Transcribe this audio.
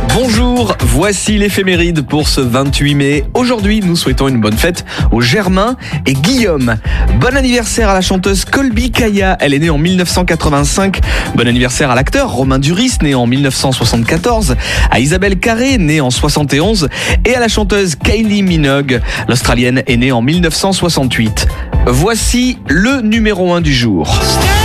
Bonjour, voici l'éphéméride pour ce 28 mai. Aujourd'hui, nous souhaitons une bonne fête aux Germain et Guillaume. Bon anniversaire à la chanteuse Colby Kaya, elle est née en 1985. Bon anniversaire à l'acteur Romain Duris, né en 1974. À Isabelle Carré, née en 71. Et à la chanteuse Kylie Minogue, l'Australienne est née en 1968. Voici le numéro 1 du jour.